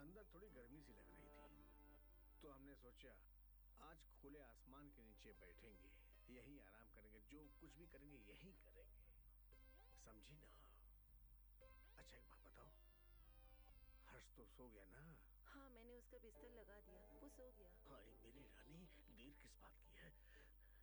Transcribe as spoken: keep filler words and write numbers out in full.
अंदर थोड़ी गर्मी सी लग रही थी, तो हमने सोचा आज खुले आसमान के नीचे बैठेंगे, यहीं आराम करेंगे, जो कुछ भी करेंगे यहीं करेंगे, समझी ना? अच्छा एक बात बताओ, हर्ष तो सो गया ना? हाँ, मैंने उसका बिस्तर लगा दिया, वो सो गया। हाँ मेरी रानी, देर किस बात की है?